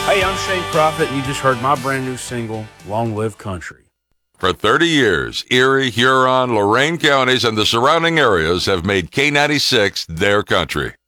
Hey, I'm Shane Prophet, and you just heard my brand new single, Long Live Country. For 30 years, Erie, Huron, Lorain counties, and the surrounding areas have made K96 their country.